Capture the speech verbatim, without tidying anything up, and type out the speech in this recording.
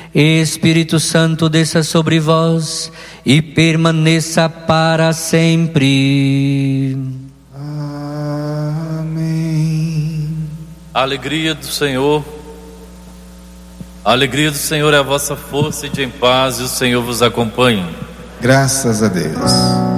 Espírito Santo, desça sobre vós e permaneça para sempre. Amém. A alegria do Senhor, a alegria do Senhor é a vossa força, e de em paz e o Senhor vos acompanhe. Graças a Deus.